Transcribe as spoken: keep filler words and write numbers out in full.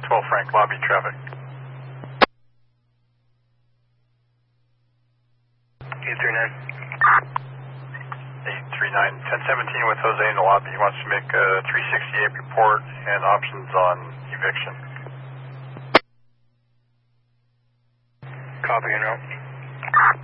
twelve Frank, lobby traffic. eight three nine. eight three nine, ten seventeen with Jose in the lobby. He wants to make a three sixty-eight report and options on eviction. Copy and route.